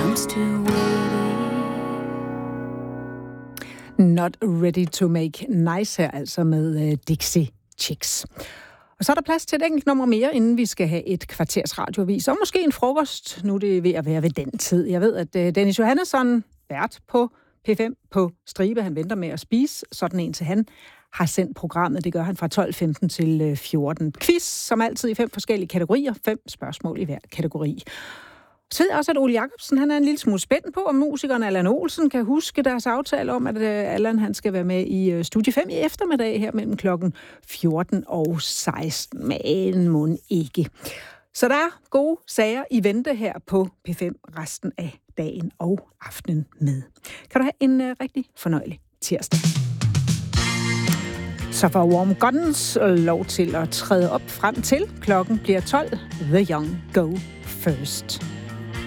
comes to waiting. Not ready to make nice her, altså med Dixie Chicks. Og så er der plads til et enkelt nummer mere, inden vi skal have et kvarters radioavis. Og måske en frokost. Nu er det ved at være ved den tid. Jeg ved, at Dennis Johannesson, vært på P5 på Stribe, han venter med at spise. Sådan en til han har sendt programmet. Det gør han fra 12.15 til 14. Quiz, som altid i 5 forskellige kategorier. 5 spørgsmål i hver kategori. Så ved jeg også, at Ole Jacobsen, han er en lille smule spændt på, om musikeren Allan Olsen kan huske deres aftale om, at Allan han skal være med i Studie 5 i eftermiddag her mellem klokken 14 og 16. Men må ikke. Så der er gode sager i vente her på P5 resten af dagen og aftenen med. Kan du have en rigtig fornøjelig tirsdag. Så får Warm Guns lov til at træde op frem til klokken bliver 12. The Young Go First.